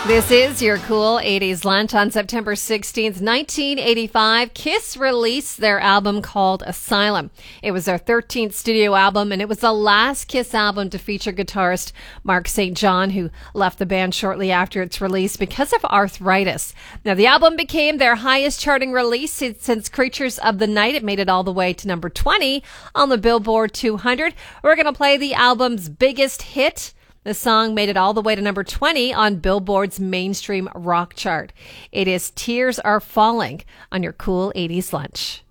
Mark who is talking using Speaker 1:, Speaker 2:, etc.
Speaker 1: This is your cool 80s lunch. On September 16th, 1985, Kiss released their album called Asylum. It was their 13th studio album, and it was the last Kiss album to feature guitarist Mark St. John, who left the band shortly after its release because of arthritis. Now, the album became their highest charting release since Creatures of the Night. It made it all the way to number 20 on the Billboard 200. We're going to play the album's biggest hit. The song made it all the way to number 20 on Billboard's mainstream rock chart. It is Tears Are Falling on your cool 80s lunch.